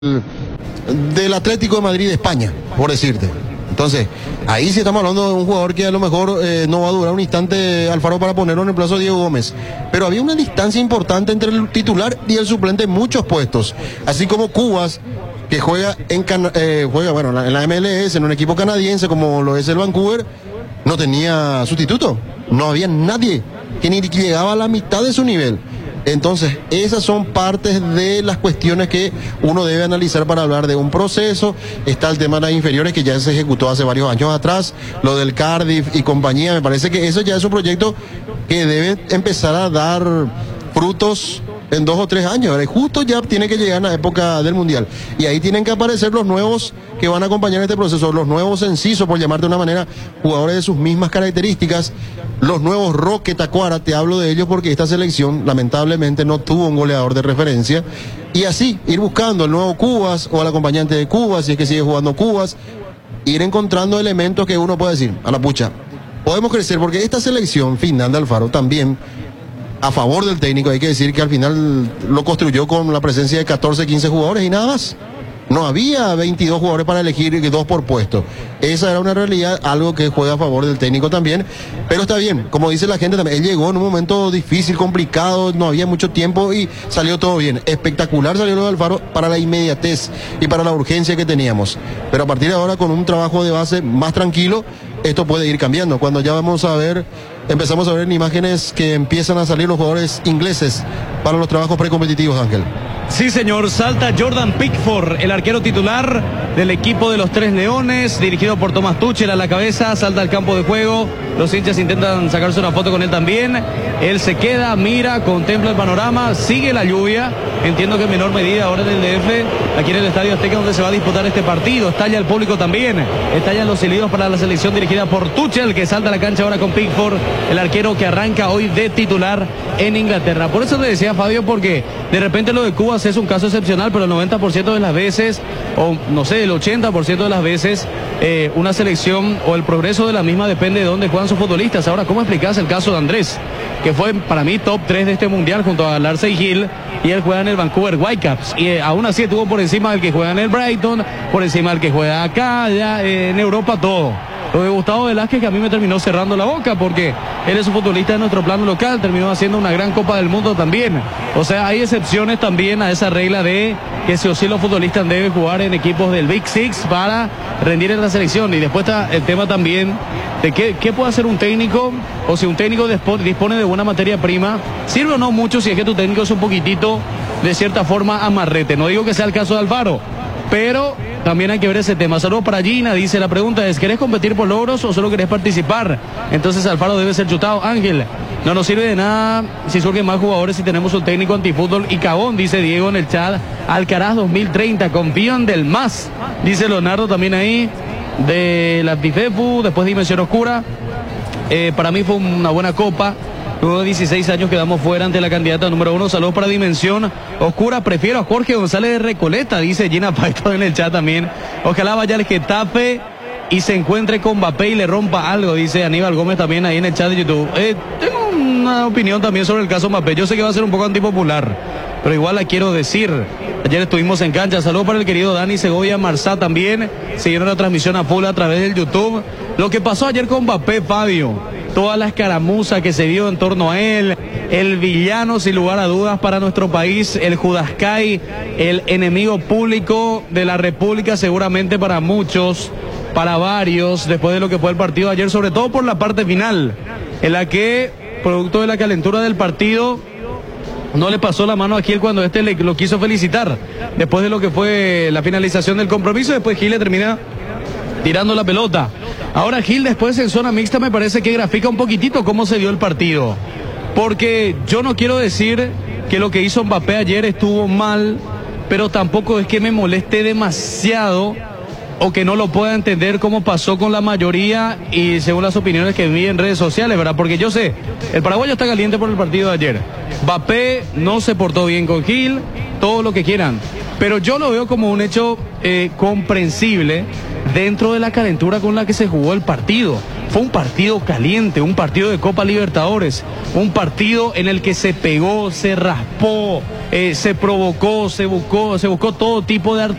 del Atlético de Madrid de España, por decirte. Entonces, ahí sí estamos hablando de un jugador que a lo mejor no va a durar un instante, Alfaro, para ponerlo en el plazo de Diego Gómez. Pero había una distancia importante entre el titular y el suplente en muchos puestos. Así como Cubas, que juega en la MLS, en un equipo canadiense como lo es el Vancouver, no tenía sustituto. No había nadie que ni llegaba a la mitad de su nivel. Entonces, esas son partes de las cuestiones que uno debe analizar para hablar de un proceso. Está el tema de las inferiores, que ya se ejecutó hace varios años atrás, lo del Cardiff y compañía. Me parece que eso ya es un proyecto que debe empezar a dar frutos en 2 o 3 años, ¿verdad? Justo ya tiene que llegar en la época del Mundial. Y ahí tienen que aparecer los nuevos que van a acompañar este proceso, los nuevos Enciso, por llamar de una manera, jugadores de sus mismas características, los nuevos Roque Tacuara, te hablo de ellos porque esta selección lamentablemente no tuvo un goleador de referencia, y así ir buscando el nuevo Cubas o al acompañante de Cubas, si es que sigue jugando Cubas, ir encontrando elementos que uno puede decir, a la pucha, podemos crecer, porque esta selección final de Alfaro también, a favor del técnico, hay que decir que al final lo construyó con la presencia de 14, 15 jugadores y nada más. No había 22 jugadores para elegir 2 por puesto. Esa era una realidad, algo que juega a favor del técnico también. Pero está bien, como dice la gente también, él llegó en un momento difícil, complicado, no había mucho tiempo y salió todo bien. Espectacular salió lo de Alfaro para la inmediatez y para la urgencia que teníamos. Pero a partir de ahora, con un trabajo de base más tranquilo, esto puede ir cambiando. Cuando ya empezamos a ver en imágenes que empiezan a salir los jugadores ingleses para los trabajos precompetitivos, Ángel. Sí, señor, salta Jordan Pickford, el arquero titular del equipo de los Tres Leones, dirigido por Thomas Tuchel a la cabeza, salta al campo de juego, los hinchas intentan sacarse una foto con él también, él se queda, mira, contempla el panorama, sigue la lluvia, entiendo que en menor medida ahora en el DF, aquí en el Estadio Azteca donde se va a disputar este partido, estalla el público también, estallan los silbidos para la selección dirigida por Tuchel, que salta a la cancha ahora con Pickford, el arquero que arranca hoy de titular en Inglaterra. Por eso te decía, Fabio, porque de repente lo de Cuba es un caso excepcional, pero el 90% de las veces, o no sé, el 80% de las veces, una selección o el progreso de la misma depende de dónde juegan sus futbolistas. Ahora, ¿cómo explicás el caso de Andrés? Que fue para mí top 3 de este mundial junto a Larsey Hill, y él juega en el Vancouver Whitecaps, y aún así estuvo por encima del que juega en el Brighton, por encima del que juega acá, ya en Europa, todo. Lo de Gustavo Velázquez, que a mí me terminó cerrando la boca, porque él es un futbolista de nuestro plano local, terminó haciendo una gran Copa del Mundo también. O sea, hay excepciones también a esa regla de que si o sí los futbolistas deben jugar en equipos del Big Six para rendir en la selección. Y después está el tema también de qué puede hacer un técnico, o si un técnico dispone de buena materia prima, sirve o no mucho si es que tu técnico es un poquitito, de cierta forma, amarrete. No digo que sea el caso de Alfaro, pero también hay que ver ese tema. Saludos para Gina, dice, la pregunta es, ¿querés competir por logros o solo querés participar? Entonces Alfaro debe ser chutado. Ángel, no nos sirve de nada si surgen más jugadores si tenemos un técnico antifútbol y cagón, dice Diego en el chat. Alcaraz 2030, confían del más, dice Leonardo también ahí, de la Tifepu, después Dimensión Oscura. Para mí fue una buena copa. Luego de 16 años quedamos fuera ante la candidata número 1. Saludos para Dimensión Oscura. Prefiero a Jorge González de Recoleta, dice Gina Paito en el chat también. Ojalá vaya al Getafe y se encuentre con Mbappé y le rompa algo, dice Aníbal Gómez también ahí en el chat de YouTube. Tengo una opinión también sobre el caso Mbappé. Yo sé que va a ser un poco antipopular, pero igual la quiero decir. Ayer estuvimos en cancha. Saludos para el querido Dani Segovia Marzá también. Siguieron la transmisión a full a través del YouTube. Lo que pasó ayer con Mbappé, Fabio, toda la escaramuza que se dio en torno a él, el villano sin lugar a dudas para nuestro país, el Judascay, el enemigo público de la República seguramente para muchos, para varios, después de lo que fue el partido de ayer, sobre todo por la parte final, en la que, producto de la calentura del partido, no le pasó la mano a Gil cuando lo quiso felicitar, después de lo que fue la finalización del compromiso. Después Gil le termina tirando la pelota. Ahora Gil después en zona mixta me parece que grafica un poquitito cómo se dio el partido, porque yo no quiero decir que lo que hizo Mbappé ayer estuvo mal, pero tampoco es que me moleste demasiado o que no lo pueda entender como pasó con la mayoría y según las opiniones que vi en redes sociales, ¿verdad? Porque yo sé, el paraguayo está caliente por el partido de ayer. Mbappé no se portó bien con Gil, todo lo que quieran, pero yo lo veo como un hecho comprensible dentro de la calentura con la que se jugó el partido. Fue un partido caliente, un partido de Copa Libertadores, un partido en el que se pegó, se raspó, se provocó, se buscó todo tipo de